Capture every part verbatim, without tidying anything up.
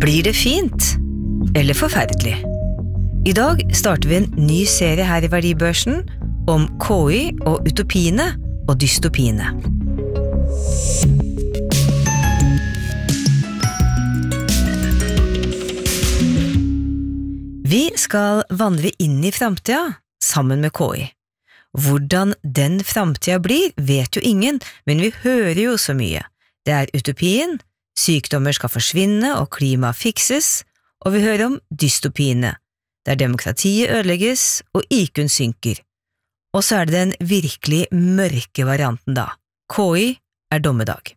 Blir det fint? Eller forferdelig? I dag starter vi en ny serie her i Verdibørsen om K I og utopiene og dystopiene. Vi skal vandre inn i fremtiden sammen med K I. Hvordan den fremtiden blir, vet jo ingen, men vi hører jo så mye. Det er utopien, sykdommer skal forsvinne og klima fikses, og vi hører om dystopiene, der demokratiet ødelegges og I Q-en synker. Og så er det den virkelig mørke varianten da. K I er dommedag.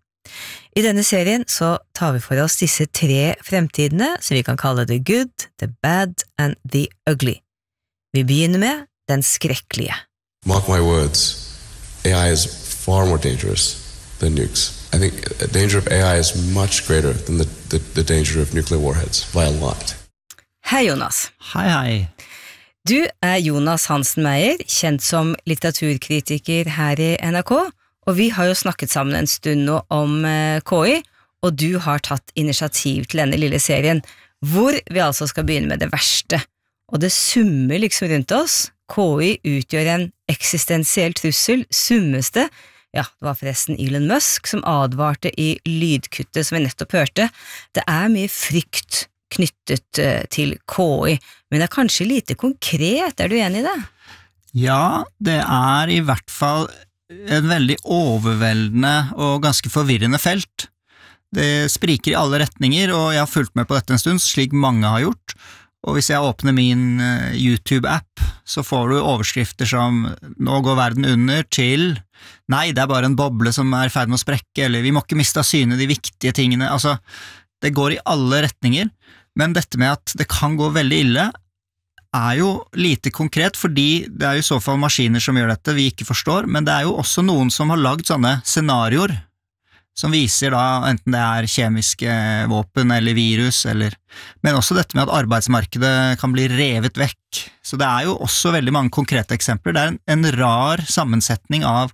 I denne serien så tar vi for oss disse tre fremtidene som vi kan kalle the good, the bad and the ugly. Vi begynner med den skrekkelige. Mark my words, A I is far more dangerous than nukes. I think the danger of A I is much greater than the, the, the danger of nuclear warheads, by a lot. Hei Jonas. Hei, hei. Du er Jonas Hansen Meyer, kjent som litteraturkritiker her i N R K, og vi har jo snakket sammen en stund nå om K I, og du har tatt initiativ til denne lille serien, hvor vi altså skal begynne med det verste. Og det summer liksom rundt oss. K I utgjør en eksistensiell trussel, summes det. Ja, det var forresten Elon Musk som advarte I lydkuttet som vi nettopp hørte. Det er mye frykt knyttet til K I, men det er kanskje lite konkret, er du enig I det? Ja, det er I hvert fall en veldig overveldende og ganske forvirrende felt. Det spriker I alle retninger, og jeg har fulgt med på dette en stund, slik mange har gjort. Og hvis jeg åpner min YouTube-app, så får du overskrifter som «Nå går verden under» til «Nei, det er bare en boble som er I ferd med å sprekke», eller «Vi må ikke miste av syne de viktige tingene». Altså, det går I alle retninger, men dette med at det kan gå veldig ille er jo lite konkret, fordi det er jo I så fall maskiner som gjør dette vi ikke forstår, men det er jo også noen som har lagd sånne scenarioer, som viser da enten det er kjemiske våpen eller virus, eller, men også dette med at arbeidsmarkedet kan bli revet vekk. Så det er jo også veldig mange konkrete eksempler. Det er en, en rar sammensetning av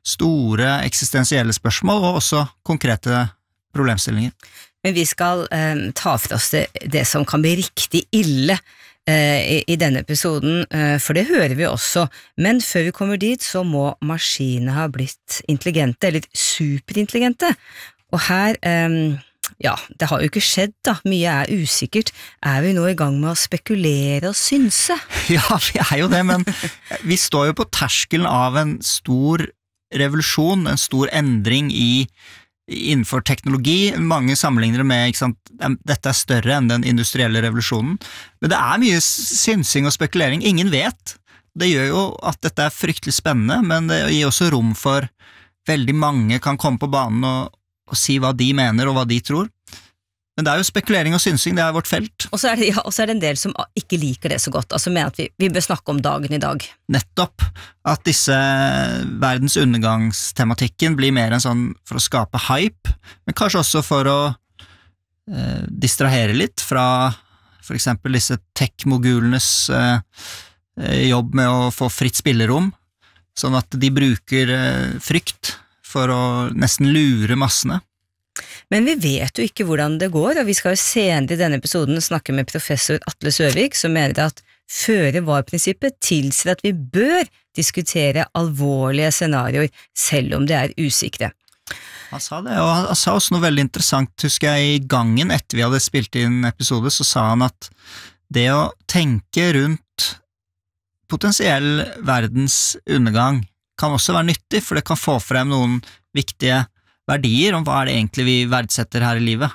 store eksistensielle spørsmål og også konkrete problemstillinger. Men vi skal eh, ta for oss det, det som kan bli riktig ille eh, i, I denne episoden, eh, for det hører vi også. Men før vi kommer dit, så må maskinene ha blitt intelligente, eller superintelligente. Og her, eh, ja, det har jo ikke skjedd da, mye er usikkert. Er vi nå I gang med å spekulere og synse? Ja, vi er jo det, men vi står jo på terskelen av en stor revolusjon, en stor endring I innenfor teknologi. Mange sammenligner det med, ikke sant, dette er større enn den industrielle revolusjonen, men det er mye synsing og spekulering, ingen vet. Det gjør jo at dette er fryktelig spennende, men det gir også rom for veldig mange kan komme på banen og, og si hva de mener og hva de tror. Men det er jo spekulering og synsing, det er vårt felt. Og så er det, ja, og så er det en del som ikke liker det så godt, altså mener at vi, vi bør snakke om dagen I dag. Nettopp, at disse verdens undergangstematikken blir mer en sånn for å skape hype, men kanskje også for å eh, distrahere litt fra for eksempel disse tech-mogulenes eh, jobb med å få fritt spillerom, sånn at de bruker eh, frykt for å nesten lure massene. Men vi vet jo ikke hvordan det går, og vi skal jo senere I denne episoden snakke med professor Atle Søvik, som mener at føre-var-prinsippet tilsier at vi bør diskutere alvorlige scenarioer, selv om det er usikre. Han sa det, og han sa også noe veldig interessant, husker jeg I gangen etter vi hadde spilt inn episode, så sa han at det å tenke rundt potensiell verdens undergang kan også være nyttig, for det kan få frem noen viktige verdier om hva er det egentlig vi verdsetter her I livet.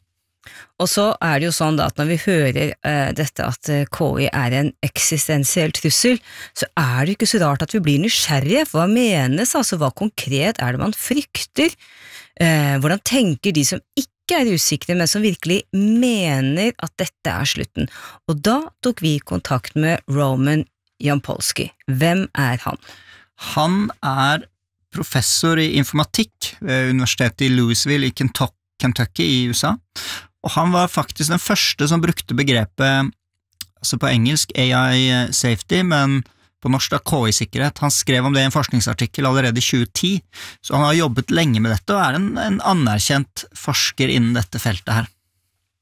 Og så er det jo sånn da at når vi hører uh, dette at uh, K I er en eksistensiell trussel, så er det ikke så rart at vi blir nysgjerrige, for hva menes, altså hva konkret er det man frykter? Uh, hvordan tenker de som ikke er usikre, men som virkelig mener at dette er slutten? Og da tok vi kontakt med Roman Yampolsky. Hvem er han? Han er professor I informatikk ved universitetet I Louisville I Kentucky I USA, og han var faktisk den første som brukte begrepet, altså på engelsk A I safety, men på norsk da K I-sikkerhet. Han skrev om det I en forskningsartikkel allerede I tjue ti, så han har jobbet lenge med dette og er en, en anerkjent forsker innen dette feltet her.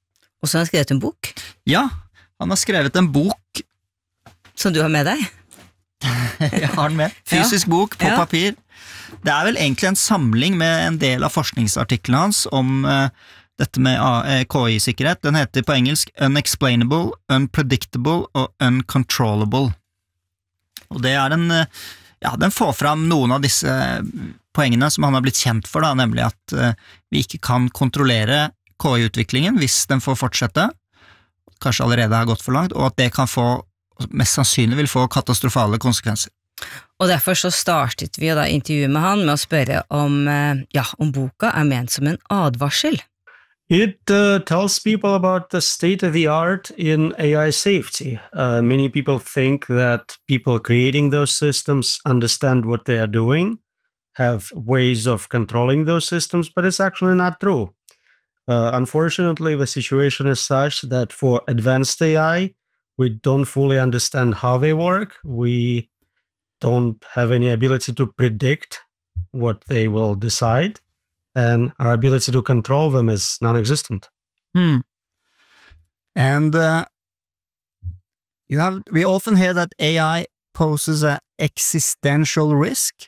Og så har han skrevet en bok. Ja, han har skrevet en bok. Som du har med deg? Jeg har den med. Fysisk ja. Bok på ja. Papir. Det er vel egentlig en samling med en del av forskningsartiklene hans om uh, dette med uh, K I-sikkerhet. Den heter på engelsk Unexplainable, Unpredictable og Uncontrollable. Og det er en, uh, ja, den får fram noen av disse poengene som han har blitt kjent for, da, nemlig at uh, vi ikke kan kontrollere K I-utviklingen hvis den får fortsette, kanskje allerede har gått for langt, og at det kan få, mest sannsynlig vil få katastrofale konsekvenser. Og derfor så startet vi da intervjuet med han med å spørre om, ja, om boka er ment som en advarsel. It uh, tells people about the state of the art in A I safety. Uh, many people think that people creating those systems understand what they are doing, have ways of controlling those systems, but it's actually not true. Uh, unfortunately, the situation is such that for advanced A I, we don't fully understand how they work. We don't have any ability to predict what they will decide, and our ability to control them is non-existent. Hmm. And uh, you have, we often hear that A I poses an existential risk.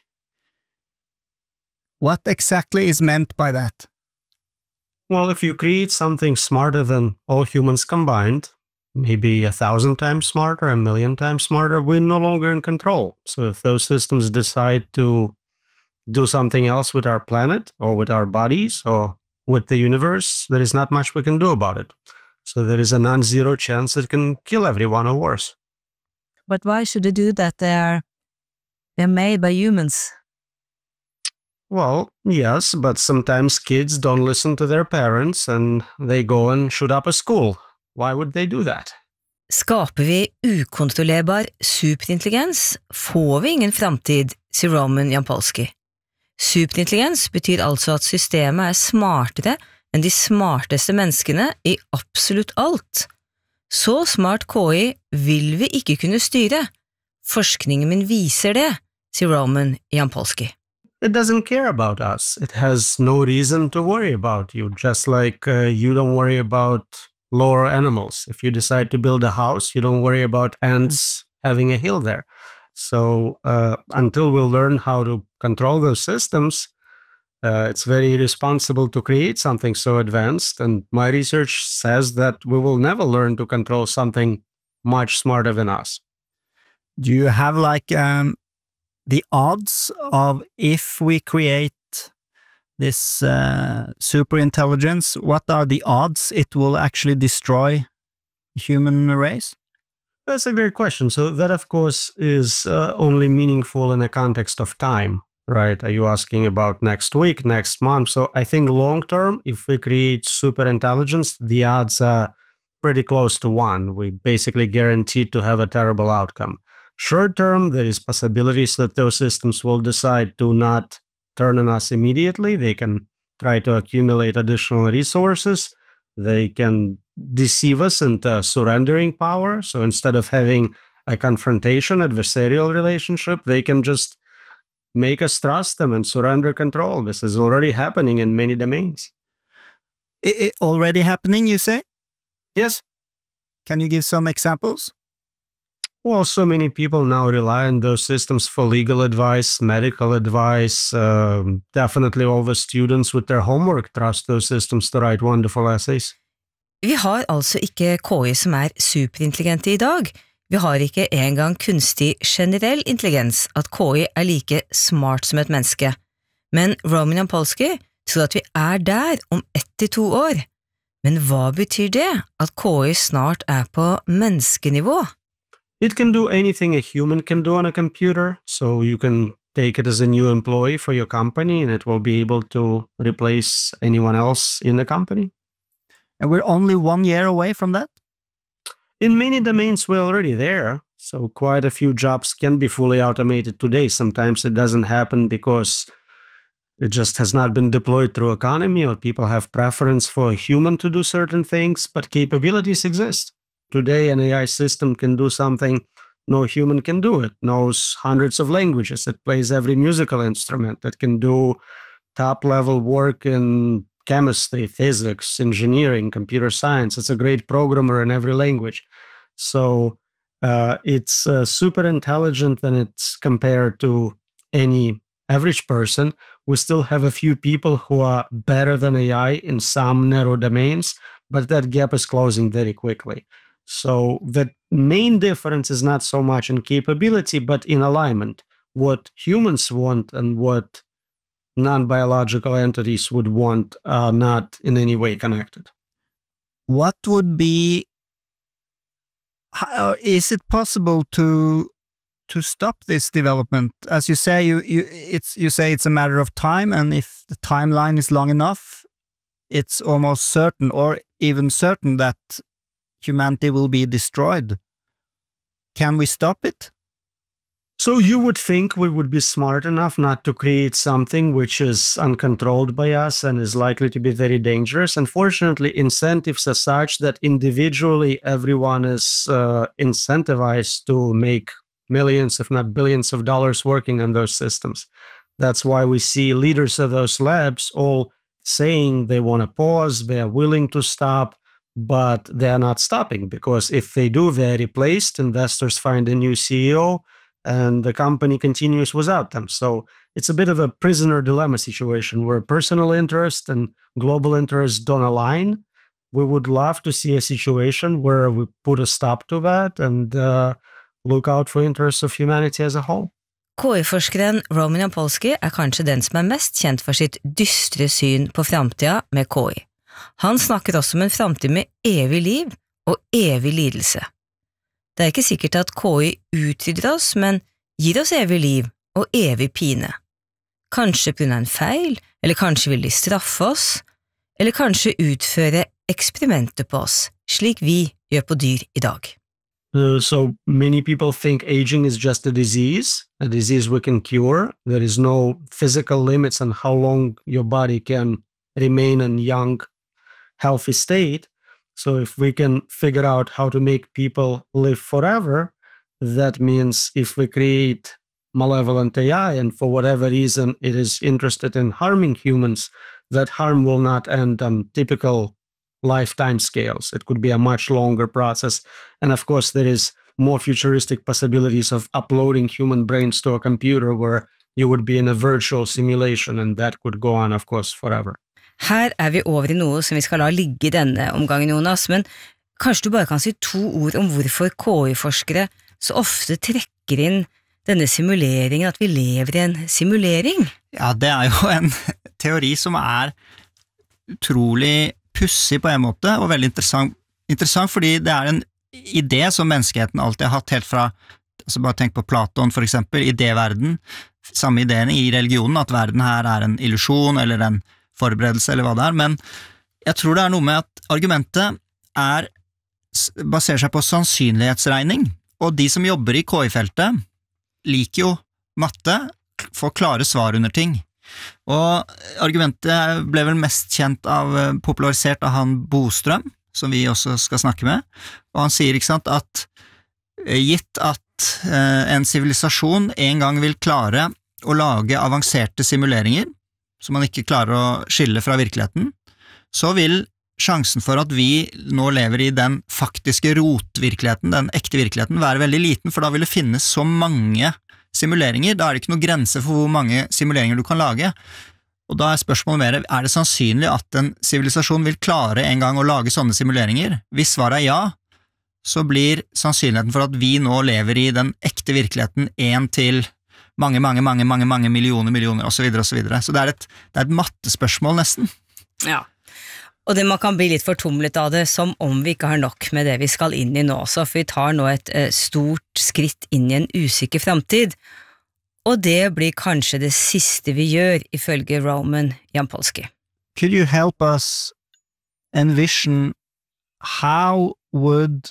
What exactly is meant by that? Well, if you create something smarter than all humans combined, maybe a thousand times smarter, a million times smarter, we're no longer in control. So if those systems decide to do something else with our planet or with our bodies or with the universe, there is not much we can do about it. So there is a non-zero chance it can kill everyone or worse. But why should they do that? They are, they're made by humans. Well, yes, but sometimes kids don't listen to their parents and they go and shoot up a school. Why would they do that? Skaper vi ukontrollerbar superintelligens, får vi ingen framtid, sier Roman Yampolsky. Superintelligens betyr altså at systemet er smartere enn de smarteste menneskene i absolutt alt. Så smart K I vil vi ikke kunne styre. Forskningen min viser det, sier Roman Yampolsky. It doesn't care about us. It has no reason to worry about you, just like uh, you don't worry about lower animals. If you decide to build a house, you don't worry about ants having a hill there. So uh, until we learn how to control those systems, uh, it's very irresponsible to create something so advanced. And my research says that we will never learn to control something much smarter than us. Do you have like um, the odds of if we create this uh, super intelligence, what are the odds it will actually destroy the human race? That's a great question. So that, of course, is uh, only meaningful in the context of time, right? Are you asking about next week, next month? So I think long-term, if we create super intelligence, the odds are pretty close to one. We basically guaranteed to have a terrible outcome. Short-term, there is possibilities that those systems will decide to not turn on us immediately. They can try to accumulate additional resources. They can deceive us into surrendering power. So instead of having a confrontation, adversarial relationship, they can just make us trust them and surrender control. This is already happening in many domains. It, it already happening, you say? Yes. Can you give some examples? Well, so many people now rely on those systems for legal advice, medical advice. Um, definitely all the students with their homework trust those systems to write wonderful essays. Vi har altså ikke K I som er superintelligente i dag. Vi har ikke engang kunstig generell intelligens, at K I er like smart som et menneske. Men Roman Yampolsky tror at vi er der om ett til to år. Men hva betyr det, at K I snart er på menneskenivå? It can do anything a human can do on a computer, so you can take it as a new employee for your company and it will be able to replace anyone else in the company. And we're only one year away from that? In many domains, we're already there. So quite a few jobs can be fully automated today. Sometimes it doesn't happen because it just has not been deployed through economy or people have preference for a human to do certain things, but capabilities exist. Today, an A I system can do something no human can do. It knows hundreds of languages. It plays every musical instrument. It can do top-level work in chemistry, physics, engineering, computer science. It's a great programmer in every language. So uh, it's uh, super intelligent and it's compared to any average person. We still have a few people who are better than A I in some narrow domains, but that gap is closing very quickly. So the main difference is not so much in capability, but in alignment. What humans want and what non-biological entities would want are not in any way connected. What would be, how, is it possible to to stop this development? As you say, you, you it's you say it's a matter of time, and if the timeline is long enough, it's almost certain or even certain that humanity will be destroyed. Can we stop it? So you would think we would be smart enough not to create something which is uncontrolled by us and is likely to be very dangerous. Unfortunately, incentives are such that individually everyone is uh, incentivized to make millions, if not billions of dollars working on those systems. That's why we see leaders of those labs all saying they want to pause, they're willing to stop, but they're not stopping, because if they do, they're replaced, investors find a new C E O, and the company continues without them. So it's a bit of a prisoner dilemma situation where personal interest and global interests don't align. We would love to see a situation where we put a stop to that and uh, look out for interests of humanity as a whole. K I-forskeren Roman Yampolsky er kanskje den som er mest kjent for sitt dystre syn på framtida med K I. Han snakker også om en framtid med evig liv og evig lidelse. Det er ikke sikkert at K I utrydder oss, men gir oss evig liv og evig pine. Kanskje på grunn av en feil, eller kanskje vil de straffe oss, eller kanskje utføre eksperimenter på oss, slik vi gjør på dyr i dag. Uh, so many people think aging is just a disease, a disease we can cure. There is no physical limits on how long your body can remain in young, healthy state. So if we can figure out how to make people live forever, that means if we create malevolent A I and for whatever reason it is interested in harming humans, that harm will not end on typical lifetime scales. It could be a much longer process. And of course, there is more futuristic possibilities of uploading human brains to a computer where you would be in a virtual simulation, and that could go on, of course, forever. Her er vi over i noe som vi skal la ligge i denne omgangen, Jonas, men kanskje du bare kan si to ord om hvorfor K I-forskere så ofte trekker inn denne simuleringen, at vi lever i en simulering? Ja, det er jo en teori som er utrolig pussig på en måte, og veldig interessant, interessant fordi det er en idé som menneskeheten alltid har hatt helt fra, altså bare tenk på Platon for eksempel, idéverden, samme ideen i religionen, at verden her er en illusjon eller en forberedelse eller hva det er, men jeg tror det er noe med at argumentet er, baserer seg på sannsynlighetsregning, og de som jobber i K I-feltet liker jo matte, får klare svar under ting. Og argumentet ble vel mest kjent av, popularisert av han Bostrøm, som vi også skal snakke med, og han sier ikke sant, at gitt at eh, en sivilisasjon en gang vil klare å lage avanserte simuleringer, som man ikke klarer å skille fra virkeligheten, så vil sjansen for at vi nå lever i den faktiske rotvirkeligheten, den ekte virkeligheten, være veldig liten, for da vil det finnes så mange simuleringer, da er det ikke noe grense for hvor mange simuleringer du kan lage, og da er spørsmålet mer, er det sannsynlig at en sivilisasjon vil klare en gang å lage sånne simuleringer? Hvis svaret er ja, så blir sannsynligheten for at vi nå lever i den ekte virkeligheten en til mange, mange, mange, mange, mange millioner, millioner, og så videre, og så videre. Så det er et, det er et mattespørsmål nesten. Ja. Og det man kan bli litt fortumlet av det, som om vi ikke har nok med det vi skal inn i nå også, for vi tar nå et eh, stort skritt inn i en usikker fremtid, og det blir kanskje det siste vi gjør, ifølge Roman Yampolsky. Could you help us envision how would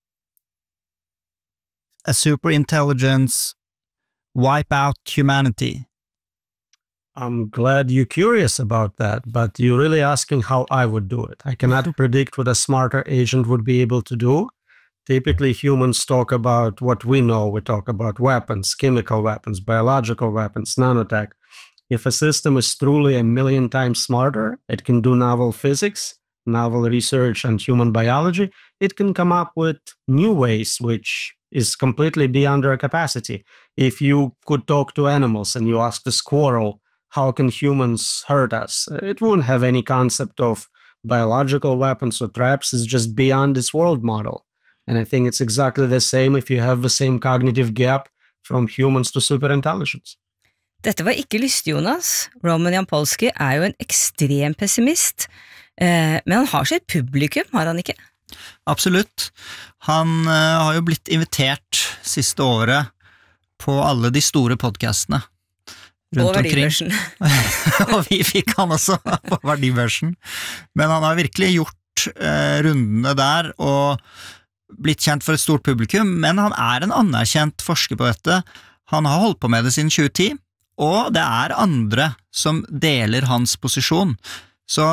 a superintelligence wipe out humanity? I'm glad you're curious about that, but you're really asking how I would do it. I cannot predict what a smarter agent would be able to do. Typically, humans talk about what we know. We talk about weapons, chemical weapons, biological weapons, nanotech. If a system is truly a million times smarter, it can do novel physics, novel research and human biology, it can come up with new ways, which is completely beyond our capacity. If you could talk to animals and you ask the squirrel, how can humans hurt us? It wouldn't have any concept of biological weapons or traps. It's just beyond this world model. And I think it's exactly the same if you have the same cognitive gap from humans to superintelligence. Dette var ikke lystig, Jonas. Roman Jampolsky er jo en ekstrem pessimist, eh, men han har sitt publikum, har han ikke? Absolutt. Han uh, har jo blitt invitert siste året på alle de store podcastene rundt og verdibørsen. Og vi fikk han også på verdibørsen. Men han har virkelig gjort uh, rundene der og blitt kjent for et stort publikum, men han er en anerkjent forsker på dette. Han har holdt på med det siden tjue ti, og det er andre som deler hans posisjon. Så,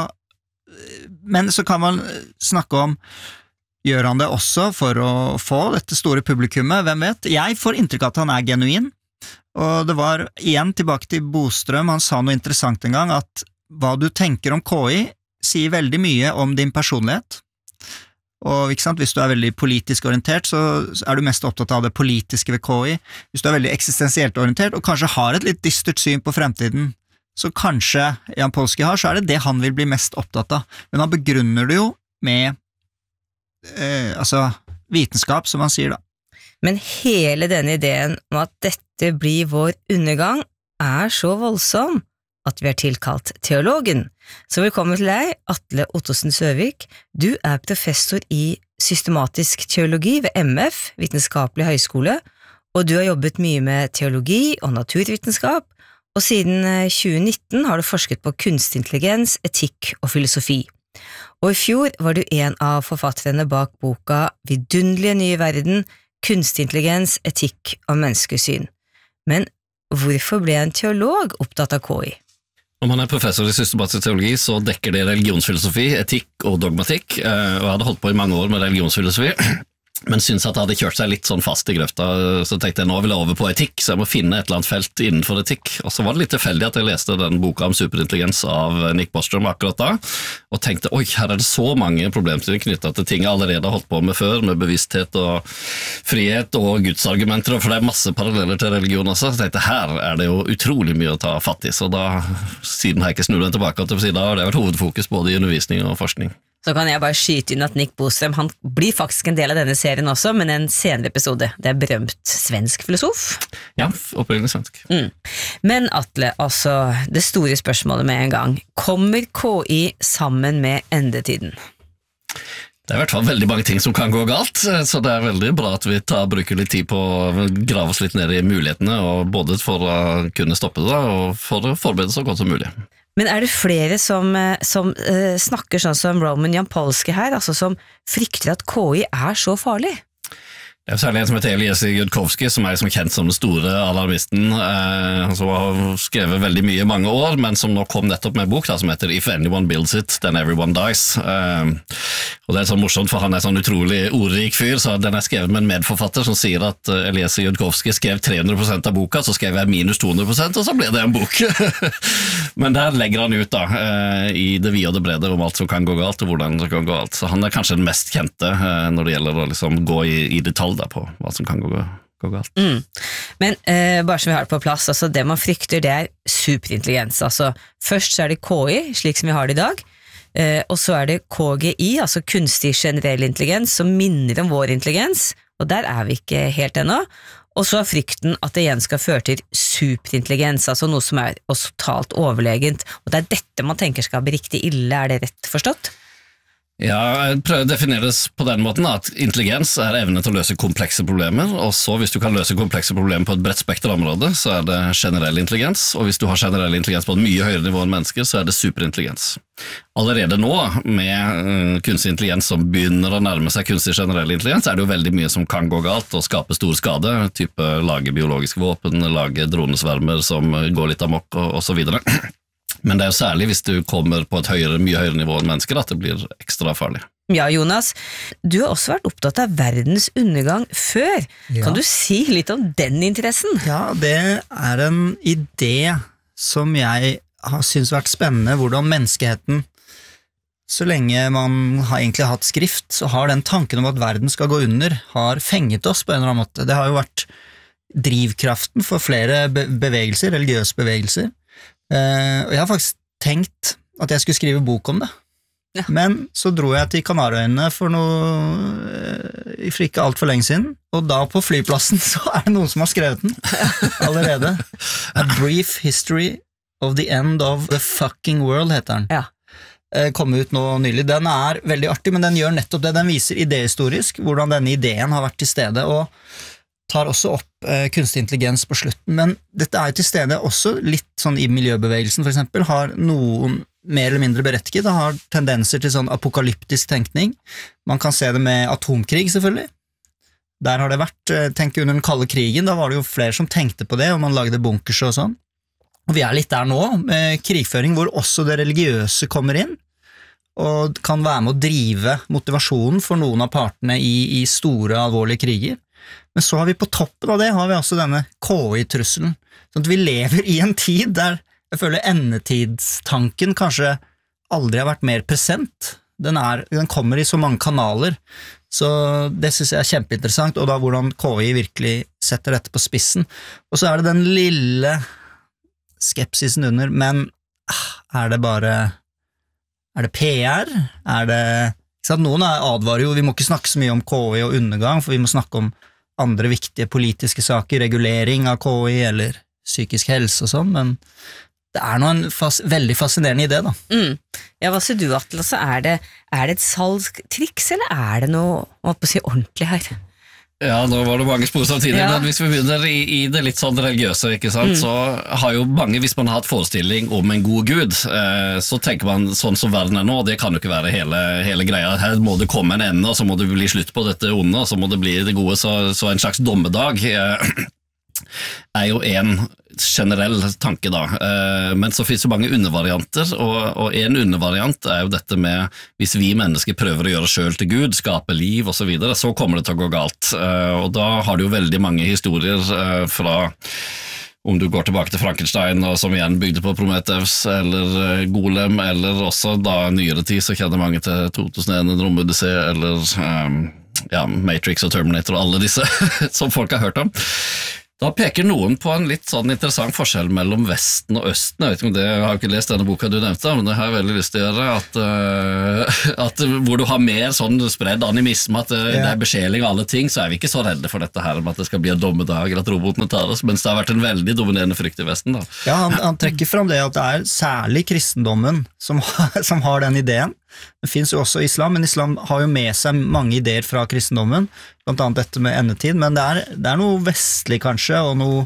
men så kan man snakke om, gjør han det også for å få dette store publikummet? Hvem vet? Jeg får inntrykk av at han er genuin, og det var igjen tilbake til Bostrøm, han sa noe interessant en gang, at hva du tenker om K I sier veldig mye om din personlighet. Og ikke sant, hvis du er veldig politisk orientert, så er du mest opptatt av det politiske ved K I. Hvis du er veldig eksistensielt orientert, og kanskje har et litt dystert syn på fremtiden, så kanskje Jampolsky har, så er det det han vil bli mest opptatt av. Men han begrunner det jo med eh, altså, vitenskap, som han sier da. Men hele denne ideen om at dette blir vår undergang er så voldsom at vi er tilkalt teologen. Så velkommen til deg, Atle Ottosen Søvik. Du er professor i systematisk teologi ved M F, Vitenskapelig høyskole, og du har jobbet mye med teologi og naturvitenskap, og siden tjue nitten har du forsket på kunstig intelligens, etikk og filosofi. Og i fjor var du en av forfatterne bak boka Vidunderlige nye verden, kunstig intelligens, etikk og menneskesyn. Men hvorfor ble en teolog opptatt av K I? Om man er professor i systematisk teologi, så dekker det religionsfilosofi, etikk og dogmatikk, og jeg hadde holdt på i mange år med religionsfilosofi, men syntes at det hadde kjørt seg litt sånn fast i grøfta, så tenkte jeg nå vil jeg over på etikk, så jeg må finne et eller annet felt innenfor etikk, og så var det litt tilfeldig at jeg leste den boka om superintelligens av Nick Bostrom akkurat da, og tenkte, oi, her er det så mange problemstillinger knyttet til ting jeg allerede har holdt på med før, med bevissthet og frihet og gudsargumenter, for det er masse paralleller til religion også, så tenkte jeg, her er det jo utrolig mye å ta fatt i, så da, siden har jeg ikke snurret den tilbake til siden, og det har vært hovedfokus både i undervisning og forskning. Så kan jeg bare skyte inn at Nick Bostrom, han blir faktisk en del av denne serien også, men en senere episode. Det er berømt svensk filosof. Ja, opprinnelig svensk. Mm. Men Atle, altså, det store spørsmålet med en gang. Kommer K I sammen med endetiden? Det er i hvert fall veldig mange ting som kan gå galt, så det er veldig bra at vi tar, bruker litt tid på å grave oss litt ned i mulighetene, og både for å kunne stoppe det, og for å forberede så godt som mulig. Men er det flere som, som uh, snakker sånn som Roman Jampolsky her, altså som frykter at K I er så farlig? Det er særlig en som heter Eliezer Yudkowsky, som er som kjent som den store alarmisten, eh, som har skrevet veldig mye i mange år, men som nå kom nettopp med en bok da, som heter If Anyone Builds It, Then Everyone Dies. Eh, og det er sånn morsomt, for han er sånn utrolig ordrik fyr, så den er skrevet med en medforfatter som sier at Eliezer Yudkowsky skrev tre hundre prosent av boka, så skrev jeg minus to hundre prosent, og så ble det en bok. Men der legger han ut da, eh, i det vide og det brede om alt som kan gå galt, og hvordan det kan gå galt. Så han er kanskje den mest kjente eh, når det gjelder å liksom gå i, i detalj på hva som kan gå, gå galt. Mm. Men eh, bare som vi har det på plass, altså det man frykter det er superintelligens, altså først så er det K I, slik som vi har det i dag, eh, og så er det K G I, altså kunstig generell intelligens, som minner om vår intelligens, og der er vi ikke helt ennå, og så er frykten at det igjen skal føre til superintelligens, altså noe som er oss totalt overlegent, og det er dette man tenker skal bli riktig ille, er det rett forstått? Ja, jeg prøver å definere det på den måten at intelligens er evne til å løse komplekse problemer, og så hvis du kan løse komplekse problemer på et bredt spekterområde, så er det generell intelligens, og hvis du har generell intelligens på et mye høyere nivå enn mennesker, så er det superintelligens. Allerede nå, med uh, kunstig intelligens som begynner å nærme seg kunstig generell intelligens, er det jo veldig mye som kan gå galt og skape stor skade, type lage biologiske våpen, lage dronesvermer som går litt amok og, og så videre. Men det er jo særlig hvis du kommer på et høyere, mye høyere nivå enn mennesker at det blir ekstra farlig. Ja, Jonas, du har også vært opptatt av verdens undergang før. Ja. Kan du si litt om den interessen? Ja, det er en idé som jeg har synes vært spennende, hvordan menneskeheten, så lenge man har egentlig hatt skrift, så har den tanken om at verden skal gå under, har fenget oss på en eller annen måte. Det har jo vært drivkraften for flere bevegelser, religiøse bevegelser. Eh, og jeg har faktisk tenkt at jeg skulle skrive bok om det. Ja. Men så dro jeg til Kanarøyene for noe for ikke alt for lenge siden, og da på flyplassen så er det noen som har skrevet den allerede. A Brief History of the End of the Fucking World heter den. Ja. Kom ut nå nylig. Den er veldig artig, men den gjør nettopp det. Den viser idehistorisk hvordan denne ideen har vært til stede, og tar også opp eh, kunstig intelligens på slutten. Men dette er jo til stede også litt sånn i miljøbevegelsen, for eksempel, har noen mer eller mindre berettiget, det har tendenser til sånn apokalyptisk tenkning. Man kan se det med atomkrig, selvfølgelig. Der har det vært, tenk under den kalde krigen, da var det jo flere som tenkte på det, og man lagde bunkers og sånn. Og vi er litt der nå, med krigføring, hvor også det religiøse kommer inn, og kan være med å drive motivasjonen for noen av partene i, i store, alvorlige kriger. Men så har vi på toppen av det, har vi altså denne K I-trusselen. Sånn at vi lever i en tid der jeg føler endetidstanken kanskje aldri har vært mer present. Den, er, den kommer i så mange kanaler, så det synes jeg er kjempeinteressant, og da hvordan K I virkelig setter dette på spissen. Og så er det den lille skepsisen under, men er det bare, er det P R? Er det, ikke sant? Noen advarer jo, vi må ikke snakke så mye om K I og undergang, for vi må snakke om andre viktige politiske saker, regulering av K I eller psykisk helse og sånn, men det er noe en fas, veldig fascinerende idé, da. Mm. Ja, hva sier du, Atle? Så er det, er det et salgstriks, eller er det noe, hva på å si, ordentlig her? Ja, nå var det mange spor samtidig, Ja. men hvis vi begynner i, i det litt sånn religiøse, ikke sant, så har jo mange, hvis man har hatt forestilling om en god Gud, eh, så tenker man sånn som verden er nå, det kan jo ikke være hele, hele greia. Her må det komme en ende, og så må det bli slutt på dette onde, og så må det bli det gode, så, så en slags dommedag eh, er jo en generell tanke da, men så finnes jo mange undervarianter, og, og en undervariant er jo dette med hvis vi mennesker prøver å gjøre oss selv til Gud, skape liv og så videre, så kommer det til å gå galt, og da har du jo veldig mange historier fra, om du går tilbake til Frankenstein, og som igjen bygde på Prometheus, eller Golem, eller også da nyere tid, så kjenner mange til to tusen og en, en romodyssé, eller um, ja, Matrix og Terminator og alle disse som folk har hørt om. Da peker noen på en litt sånn interessant forskjell mellom Vesten og Østen. Jeg vet ikke om det, jeg har ikke lest denne boka du nevnte, men det har jeg veldig lyst til å gjøre, at, uh, at hvor du har mer sånn spredd animisme, at uh, det er besjeling av alle ting, så er vi ikke så redde for dette her, med at det skal bli en dommedag, eller at robotene tar oss, mens det har vært en veldig dominerende frykt i Vesten. Da. Ja, han, han trekker fram det at det er særlig kristendommen som har, som har den ideen. Det finnes jo også islam, men islam har jo med seg mange ideer fra kristendommen, blant annet dette med endetid, men det er, det er noe vestlig kanskje, og noe,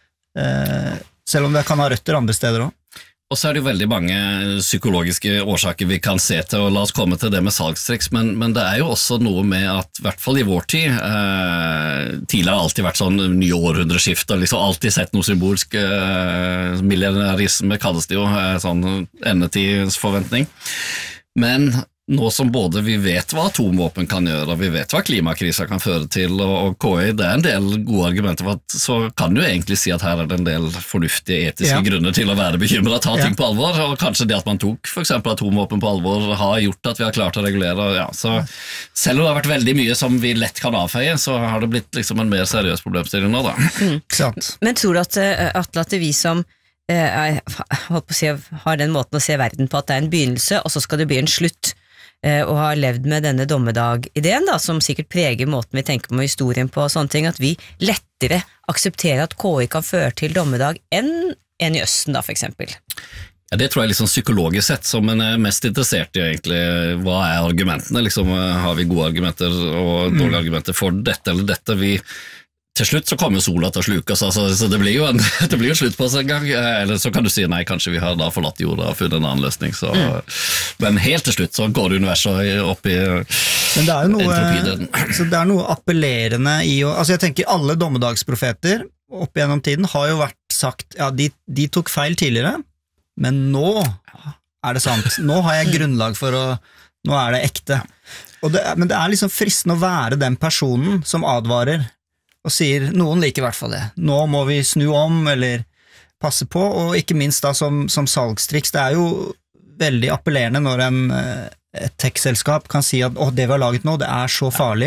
eh, selv om det kan ha røtter andre steder også. Og så er det jo veldig mange psykologiske årsaker vi kan se til, og la oss komme til det med salgstriks, men, men det er jo også noe med at, i hvert fall i vår tid, eh, tidligere har alltid vært sånn nye århundreskift, og liksom alltid sett noe symbolsk, eh, millionarisme kalles det jo, eh, sånn endetidsforventning. Men nå som både vi vet hva atomvåpen kan gjøre, og vi vet hva klimakrisa kan føre til, og, og K I, det er en del gode argumenter for at, så kan du egentlig si at her er det en del fornuftige etiske Ja. grunner til å være bekymret, ta Ja. ting på alvor, og kanskje det at man tok for eksempel atomvåpen på alvor har gjort at vi har klart å regulere, ja, så selv om det har vært veldig mye som vi lett kan avfeie, så har det blitt liksom en mer seriøs problemstilling nå da. Ikke sant? Men tror du at, eh, Atle, at vi som eh, holdt på å si, har den måten å se verden på, at det er en begynnelse, og så skal det bli en slutt, eh, og har levd med denne dommedag-ideen, da, som sikkert preger måten vi tenker på historien på og sånne ting, at vi lettere aksepterer at K I kan føre til dommedag enn en i Østen, da, for eksempel? Ja, det tror jeg liksom psykologisk sett, som en er mest interessert i egentlig, hva er argumentene, liksom, har vi gode argumenter og dårlige argumenter for dette eller dette, vi til slutt så kommer jo sola til å sluke oss, altså, så det blir jo en, det blir jo slutt på oss en gang, eller så kan du si nei, kanskje vi har da forlatt jorda og funnet en annen løsning, så, mm. men helt til slutt så går universet opp i Men det er jo noe, så det er noe appellerende i å, altså jeg tenker alle dommedagsprofeter opp gjennom tiden har jo vært sagt, ja, de, de tok feil tidligere, men nå er det sant, nå har jeg grunnlag for å, nå er det ekte, og det, men det er liksom fristende å være den personen som advarer, og sier, noen liker i hvert fall det, nå må vi snu om, eller passe på, og ikke minst da som, som salgstriks. Det er jo veldig appellerende når en, et tech-selskap kan si at «Åh, det vi har laget nå, det er så farlig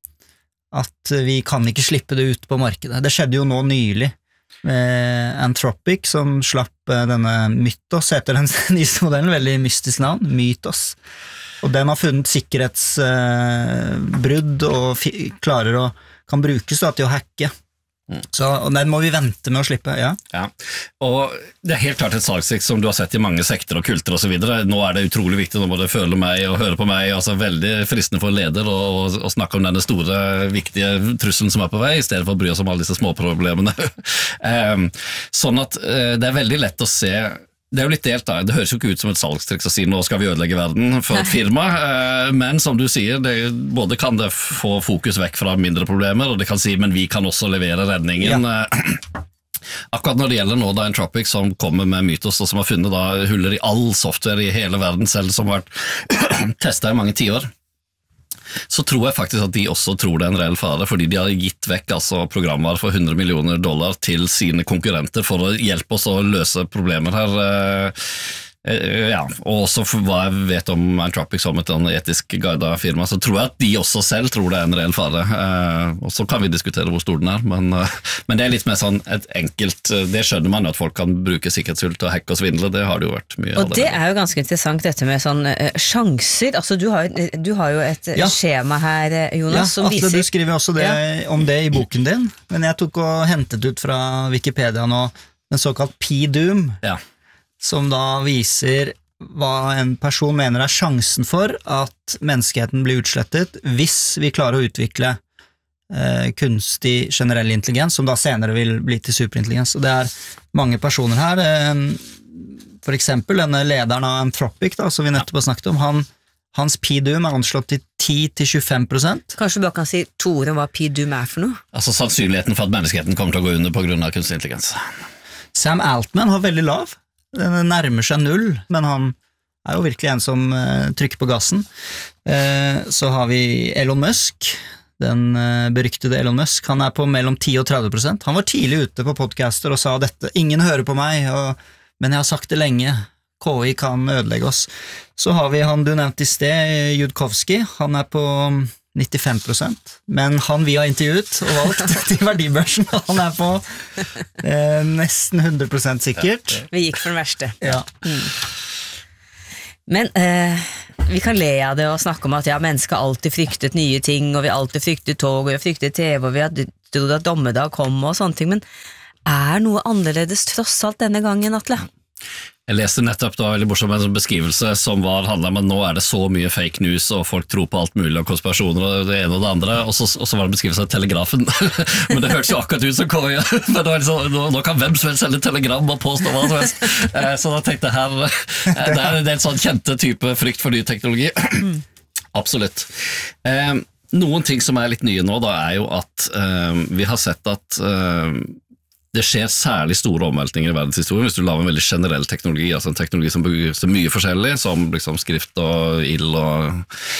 at vi kan ikke slippe det ut på markedet». Det skjedde jo nå nylig med Anthropic, som slapp denne Mythos, heter den nyeste modellen, veldig mystisk navn, Mythos. Og den har funnet sikkerhetsbrudd og fi- klarer å, kan brukes da, til å hacke. Mm. Så og den må vi vente med å slippe, ja. Ja, og det er helt klart et salgstriks som du har sett i mange sekter og kulter og så videre. Nå er det utrolig viktig, nå må du føle meg og høre på meg, altså veldig fristende for leder å, å snakke om denne store, viktige trusselen som er på vei, i stedet for å bry oss om alle disse små problemene. um, sånn at uh, det er veldig lett å se. Det er jo litt delt da, det høres jo ikke ut som et salgstriks å si nå skal vi ødelegge verden for et firma, men som du sier, det, både kan det få fokus vekk fra mindre problemer, og det kan si, men vi kan også levere redningen. Ja. Akkurat når det gjelder nå da Anthropic som kommer med Mythos, og som har funnet da huller i all software i hele verden selv, som har vært testet i mange tiår, så tror jeg faktisk at de også tror det er en reell fare, fordi de har gitt vekk altså programmer for hundre millioner dollar til sine konkurrenter for å hjelpe oss å løse problemer her. Ja, og også for hva jeg vet om Anthropic som et etisk guidet firma, så tror jeg at de også selv tror det er en reell fare, og så kan vi diskutere hvor stor den er, men, men det er litt mer sånn et enkelt, det skjønner man at folk kan bruke sikkerhetshull til å hacke og svindle, det har det jo vært mye av. Og det er jo ganske interessant dette med sånn uh, sjanser, altså du har, du har jo et ja. skjema her, Jonas, ja, som viser... Ja, du skriver også det, ja. om det i boken din, men jeg tok og hentet ut fra Wikipedia nå, en såkalt P-Doom, ja. som da viser hva en person mener er sjansen for at menneskeheten blir utslettet hvis vi klarer å utvikle eh, kunstig generell intelligens, som da senere vil bli til superintelligens. Og det er mange personer her, eh, for eksempel denne lederen av Anthropic, da, som vi nettopp har snakket om, han, hans P-Doom er anslått til ti til tjuefem prosent. Kanskje du bare kan si to ord om hva P-Doom er for noe? Altså sannsynligheten for at menneskeheten kommer til å gå under på grunn av kunstig intelligens. Sam Altman har veldig lav. Den nærmer seg null, men han er jo virkelig en som uh, trykker på gassen. Uh, så har vi Elon Musk, den uh, beryktede Elon Musk. Han er på mellom ti og tretti prosent. Han var tidlig ute på podcaster og sa dette. Ingen hører på meg, og, men jeg har sagt det lenge. K I kan ødelegge oss. Så har vi han du nevnte i sted, Yudkowsky. Han er på nittifem prosent, men han vi har intervjuet og valgt til verdibørsen, han er på eh, nesten hundre prosent sikkert. Vi gikk for den verste. Ja. Mm. Men eh, vi kan le av det og snakke om at ja, mennesker har alltid fryktet nye ting, og vi har alltid fryktet tog, og vi har fryktet T V, og vi har trodd at dommedag kom og sånne ting, men er noe annerledes tross alt denne gangen, Atle? Jeg leste nettopp da, veldig morsom en beskrivelse som var handlet om at nå er det så mye fake news, og folk tror på alt mulig, og konspirasjoner, og det ene og det andre, og så, og så var det en beskrivelse av telegrafen. Men det hørtes jo akkurat ut som K I, men det var liksom, nå, nå kan hvem som helst selge telegram og påstå hva som helst. Så da tenkte jeg her, det er, det er en sånn kjente type frykt for ny teknologi. Absolutt. Eh, noen ting som er litt nye nå da, er jo at eh, vi har sett at eh, det skjer særlig store omveltninger i verdenshistorien hvis du lager en veldig generell teknologi, altså en teknologi som brukes mye forskjellig, som liksom skrift og ild og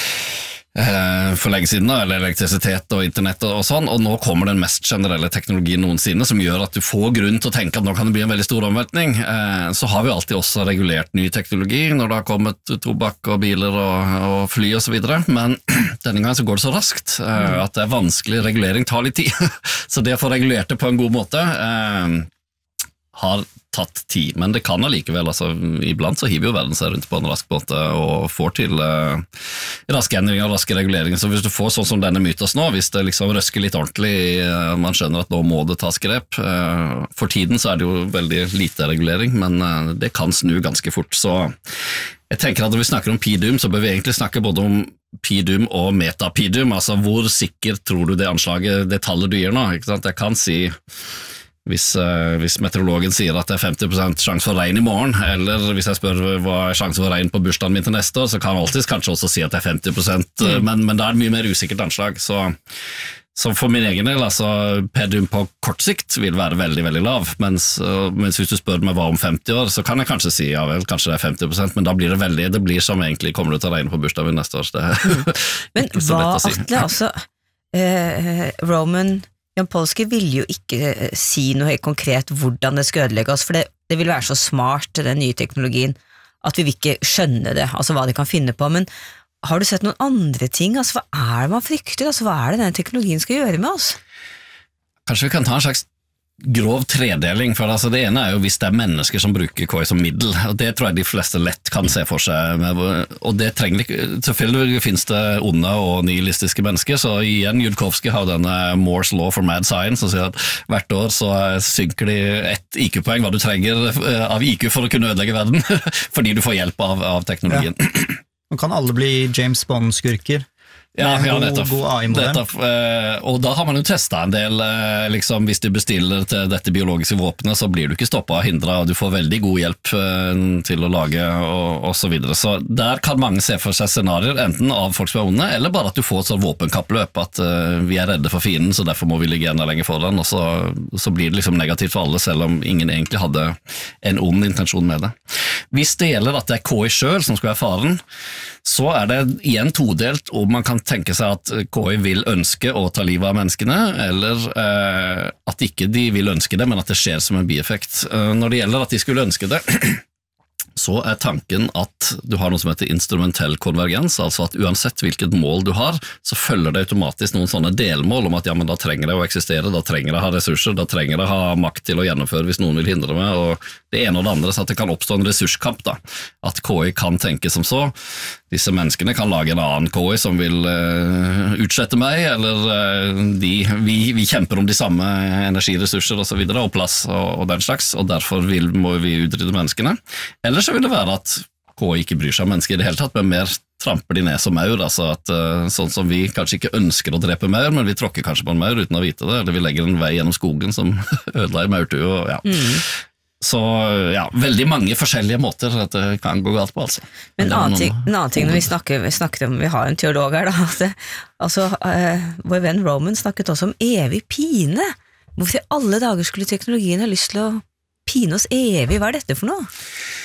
eh, for lenge siden, eller elektrisitet og internett og, og sånn, og nå kommer den mest generelle teknologien noensinne, som gjør at du får grunn til å tenke at nå kan det bli en veldig stor omveltning. Eh, så har vi alltid også regulert ny teknologi når det har kommet tobakk og biler og, og fly og så videre, men denne gangen så går det så raskt eh, at det er vanskelig, regulering tar litt tid. Så det å få regulert det på en god måte eh, har tatt tid, men det kan allikevel, altså iblant så hiver jo verden seg rundt på en rask måte og får til eh, raske endringer og raske reguleringer, så hvis du får sånn som denne Mythos nå, hvis det liksom røsker litt ordentlig, eh, man skjønner at nå må det tas grep, eh, for tiden så er det jo veldig lite regulering, men eh, det kan snu ganske fort, så jeg tenker at når vi snakker om P-Doom, så bør vi egentlig snakke både om P-Doom og meta-P-Doom, altså hvor sikker tror du det anslaget, det tallet du gir nå, ikke sant? Jeg kan si, hvis, uh, hvis meteorologen sier at det er femti prosent sjanse for regn i morgen, eller hvis jeg spør hva er sjanse for regn på bursdagen min til neste år, så kan jeg alltid kanskje også si at det er femti prosent, mm. men, men det er mye mer usikkert anslag, så Så for min egen del, altså P-Doom på kort sikt vil være veldig, veldig lav, mens, mens hvis du spør meg hva om femti år, så kan jeg kanskje si, ja vel, kanskje det er femti prosent, men da blir det veldig, det blir som egentlig kommer det til å regne på bursdagen min neste år, så det er mm. Men hva, si. Atle, altså, eh, Roman Jan Polsky ville jo ikke si noe helt konkret hvordan det skal ødelegge oss, for det, det vil være så smart, den nye teknologien, at vi vil ikke skjønne det, altså hva de kan finne på, men har du sett noen andre ting, altså hva er det man frykter, altså hva er det den teknologien skal gjøre med oss? Kanskje vi kan ta en slags grov tredeling, for altså det ene er jo hvis det er mennesker som bruker K I som middel, og det tror jeg de fleste lett kan se for seg, og det trenger ikke, selvfølgelig finnes det onde og nihilistiske mennesker, så igjen Yudkowsky har denne Moore's Law for Mad Science, som sier at hvert år så synker de ett I Q-poeng hva du trenger av I Q for å kunne ødelegge verden, fordi du får hjelp av, av teknologien. Ja. Nå kan alle bli James Bond-skurker. Ja, ja, nettopp. God A I-modell. Nettopp. Og da har man jo testet en del, liksom, hvis du bestiller til dette biologiske våpenet, så blir du ikke stoppet og hindret, og du får veldig god hjelp til å lage, og, og så videre. Så der kan mange se for seg scenarier, enten av folk som er onde, eller bare at du får et sånn våpenkappløp, at uh, vi er redde for fienden, så derfor må vi ligge enda lenger foran, og så, så blir det liksom negativt for alle, selv om ingen egentlig hadde en ond intensjon med det. Hvis det gjelder at det er K I selv som skal være faren, så er det igjen todelt om man kan tenke seg at K I vil ønske å ta livet av menneskene, eller eh, at ikke de vil ønske det, men at det skjer som en bieffekt. Eh, når det gjelder at de skulle ønske det, så er tanken at du har noe som heter instrumentell konvergens, altså at uansett hvilket mål du har, så følger det automatisk noen sånne delmål om at ja, men da trenger det å eksistere, da trenger det å ha ressurser, da trenger det å ha makt til å gjennomføre hvis noen vil hindre meg, og det ene og det andre, så at det kan oppstå en ressurskamp da, at K I kan tenke som så, disse menneskene kan lage en annen K I som vil uh, utslette meg, eller uh, de, vi, vi kjemper om de samme energiressurser og så videre, og plass og, og den slags, og derfor vil, må vi utrydde menneskene. Eller så vil det være at K I ikke bryr seg om mennesker i det hele tatt, men mer tramper de ned som maur, altså at uh, sånn som vi kanskje ikke ønsker å drepe maur, men vi tråkker kanskje på en maur uten å vite det, eller vi legger en vei gjennom skogen som ødela i maurtue, og ja. Mm. Så ja, veldig mange forskjellige måter at det kan gå galt på, altså. Men en annen, ting, en annen ting når vi snakker, vi snakker om, vi har en teolog her da, at det, altså, uh, vår venn Roman snakket også om evig pine. Hvorfor i alle dager skulle teknologien ha lyst til å pine oss evig? Hva er dette for noe?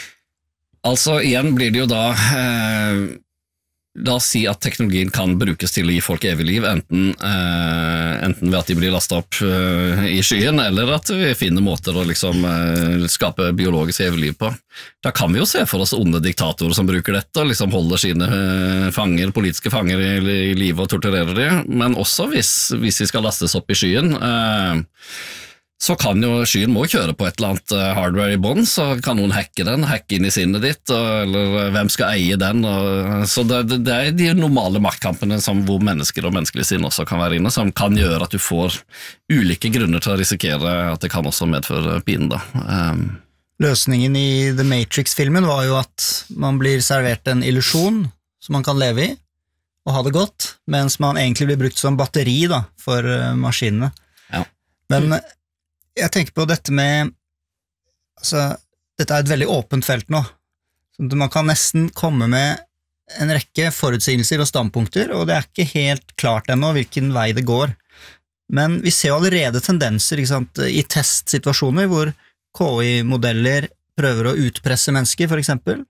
Altså, igjen blir det jo da, eh, la oss si at teknologien kan brukes til å gi folk evig liv, enten, eh, enten ved at de blir lastet opp eh, i skyen, eller at vi finner måter å liksom, eh, skape biologisk evig liv på. Da kan vi jo se for oss onde diktatorer som bruker dette, og liksom holder sine eh, fanger, politiske fanger i, i livet og torturerer de, men også hvis, hvis vi skal lastes opp i skyen, eh, så kan jo skyen må kjøre på et eller annet hardware i bånd, så kan noen hacke den, hacke inn i sinnet ditt, eller hvem skal eie den, og, så det, det er de normale maktkampene som, hvor mennesker og menneskelig sinn også kan være inne, som kan gjøre at du får ulike grunner til å risikere at det kan også medføre pine da. Um. Løsningen i The Matrix-filmen var jo at man blir servert en illusjon som man kan leve i, og ha det godt, mens man egentlig blir brukt som batteri da, for uh, maskinene. Ja. Men jeg tenker på dette med, altså, dette er et veldig åpent felt nå, så man kan nesten komme med en rekke forutsigelser og standpunkter, og det er ikke helt klart ennå hvilken vei det går. Men vi ser jo allerede tendenser, ikke sant, i testsituasjoner hvor K I-modeller prøver å utpresse mennesker, for eksempel,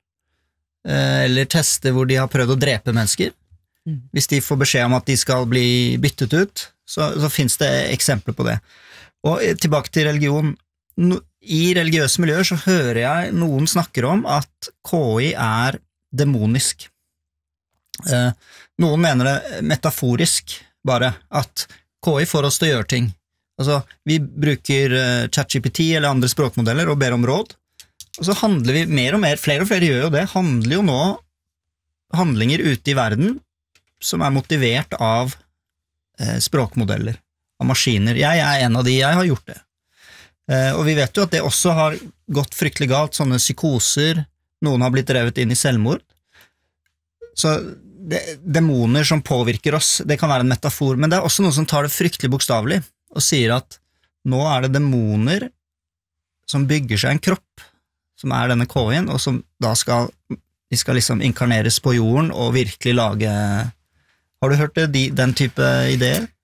eller teste hvor de har prøvd å drepe mennesker. Hvis de får beskjed om at de skal bli byttet ut, så, så finnes det eksempler på det. Og tilbake til religion, i religiøse miljøer så hører jeg noen snakker om at K I er demonisk. Eh, noen mener det metaforisk, bare, at K I får oss til å gjøre ting. Altså, vi bruker uh, ChatGPT eller andre språkmodeller og ber om råd, og så handler vi mer og mer, flere og flere gjør jo det, handler jo nå handlinger ute i verden som er motivert av uh, språkmodeller, av maskiner. Jeg er en av de, jeg har gjort det. Uh, og vi vet jo at det også har gått fryktelig galt, sånne psykoser, noen har blitt drevet inn i selvmord. Så det, demoner som påvirker oss, det kan være en metafor, men det er også noen som tar det fryktelig bokstavelig, og sier at nå er det demoner som bygger seg en kropp, som er denne K I-en, og som da skal, de skal liksom inkarneres på jorden og virkelig lage. Har du hørt det, de, den type ideer?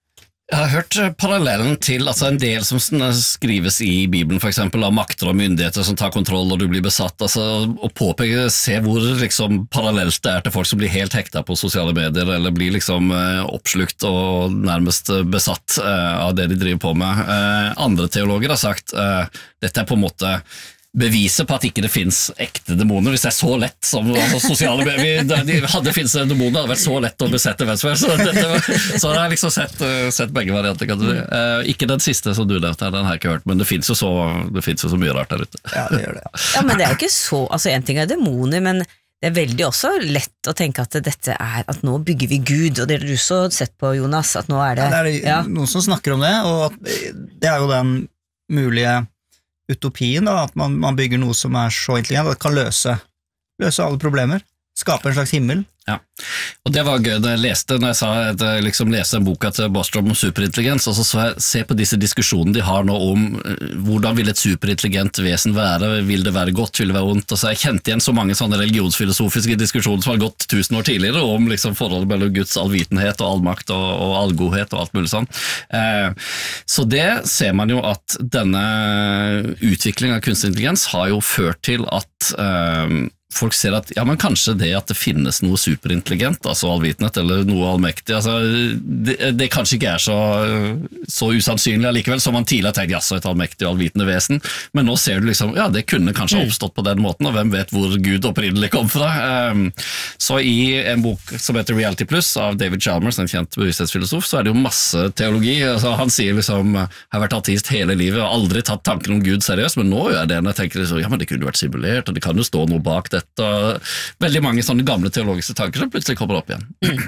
Jeg har hørt parallellen til altså en del som skrives i Bibelen, for eksempel av makter og myndigheter som tar kontroll og du blir besatt, altså å påpeke, se hvor liksom parallelt det er til folk som blir helt hekta på sosiale medier, eller blir liksom oppslukt og nærmest besatt av det de driver på med. Andre teologer har sagt, dette er på en måte beviset på at ikke det finnes ekte demoner, hvis det er så lett som altså, sosiale medier, de hadde finnes demoner, det hadde vært så lett å besette hvem som helst, så, dette var, så har jeg liksom sett, sett begge varianter, kan du si. Uh, ikke den siste som du nevnte, den har jeg ikke hørt, men det finnes jo så, det finnes jo så mye rart der ute. Ja, det gjør det. Ja, men det er jo ikke så, altså en ting er demoner, men det er veldig også lett å tenke at dette er, at nå bygger vi Gud, og det har du så sett på, Jonas, at nå er det... Ja, det er ja. Noen som snakker om det, og det er jo den mulige utopien, da, at man, man bygger noe som er så intelligent at det kan løse, løse alle problemer, skape en slags himmel. Ja, og det var gøy da jeg leste, når jeg sa at jeg liksom leste en boka til Bostrom om superintelligens, og så så jeg se på disse diskusjonene de har nå om hvordan vil et superintelligent vesen være, vil det være godt, vil det være ondt, og så jeg kjente igjen så mange sånne religionsfilosofiske diskusjoner som har gått tusen år tidligere om liksom forholdet mellom Guds allvitenhet og allmakt og, og allgodhet og alt mulig sånn. Eh, så det ser man jo at denne utviklingen av kunstig intelligens har jo ført til at eh, folk ser at, ja, men kanskje det at det finnes noe superintelligent, altså allvitenhet, eller noe allmektig, altså, det, det kanskje ikke er så, så usannsynlig allikevel, som man tidligere tenkte, ja, så et allmektig og allvitende vesen, men nå ser du liksom, ja, det kunne kanskje oppstått på den måten, og hvem vet hvor Gud opprinnelig kom fra. Um, så i en bok som heter Reality Plus, av David Chalmers, en kjent bevissthetsfilosof, så er det jo masse teologi, altså, han sier liksom, jeg har vært ateist hele livet, og aldri tatt tanken om Gud seriøst, men nå gjør jeg det, når jeg tenker liksom, ja, men det kunne vært simulert, og det kan jo stå noe bak det. Og veldig mange sånne gamle teologiske tanker som plutselig kommer opp igjen.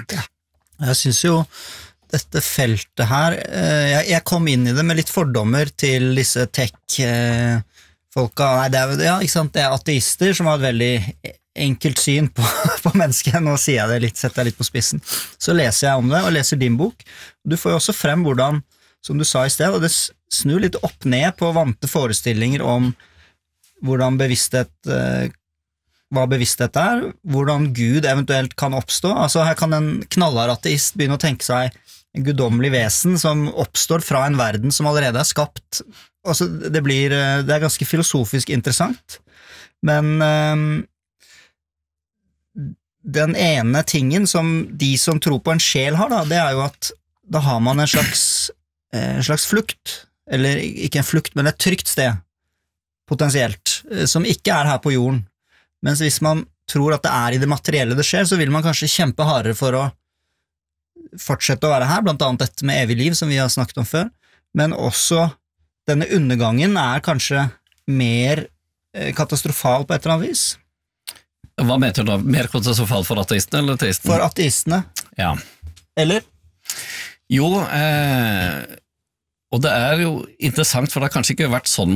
Jeg synes jo dette feltet her, jeg, jeg kom inn i det med litt fordommer til disse tech-folka, nei, det er, ja, ikke sant, det er ateister som har et veldig enkelt syn på, på mennesket, nå sier jeg det litt, setter jeg litt på spissen, så leser jeg om det, og leser din bok, du får jo også frem hvordan, som du sa i sted, og det snur litt opp ned på vante forestillinger om hvordan bevissthet hva bevissthet er, hvordan Gud eventuelt kan oppstå. Altså her kan en knallhard ateist begynne å tenke seg en guddommelig vesen som oppstår fra en verden som allerede er skapt. Altså det blir, det er ganske filosofisk interessant, men um, den ene tingen som de som tror på en sjel har, da, det er jo at da har man en slags, en slags flukt, eller ikke en flukt, men et trygt sted, potensielt, som ikke er her på jorden. Mens hvis man tror at det er i det materielle det skjer, så vil man kanskje kjempe hardere for å fortsette å være her, blant annet dette med evig liv, som vi har snakket om før, men også denne undergangen er kanskje mer katastrofal på et eller annet vis. Hva mener du da? Mer katastrofal for ateistene eller ateistene? For ateistene. Ja. Eller? Jo, eh, og det er jo interessant, for det har kanskje ikke vært sånn